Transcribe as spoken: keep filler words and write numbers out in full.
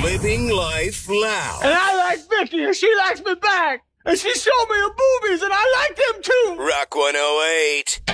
Living life loud. And I like Vicky, and she likes me back. And she showed me her boobies, and I like them too. Rock one oh eight.